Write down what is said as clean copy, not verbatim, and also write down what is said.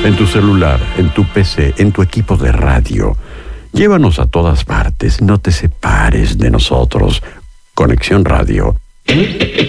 en tu celular, en tu PC, en tu equipo de radio. Llévanos a todas partes, no te separes de nosotros. Conexión Radio.